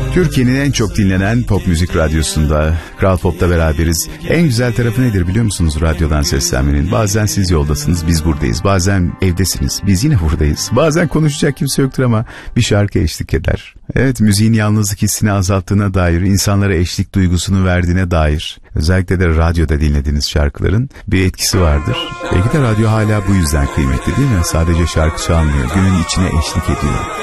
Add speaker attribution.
Speaker 1: Türkiye'nin en çok dinlenen pop müzik radyosunda, Kral Pop'ta beraberiz. En güzel tarafı nedir biliyor musunuz radyodan seslenmenin? Bazen siz yoldasınız, biz buradayız. Bazen evdesiniz, biz yine buradayız. Bazen konuşacak kimse yoktur ama bir şarkı eşlik eder. Evet, müziğin yalnızlık hissini azalttığına dair, insanlara eşlik duygusunu verdiğine dair, özellikle de radyoda dinlediğiniz şarkıların bir etkisi vardır. Belki de radyo hala bu yüzden kıymetli değil mi? Sadece şarkı çalmıyor, günün içine eşlik ediyor.